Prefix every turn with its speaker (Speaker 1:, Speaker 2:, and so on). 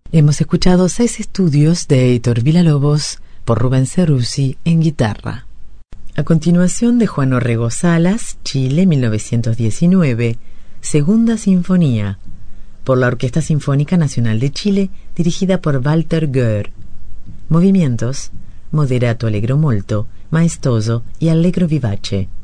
Speaker 1: Hemos escuchado 6 estudios de Heitor Villa-Lobos por Rubén Ceruzzi en guitarra. A continuación, de Juan Orrego Salas, Chile, 1919, Segunda Sinfonía, por la Orquesta Sinfónica Nacional de Chile, dirigida por Walter Goer. Movimientos: moderato allegro molto, maestoso y allegro vivace.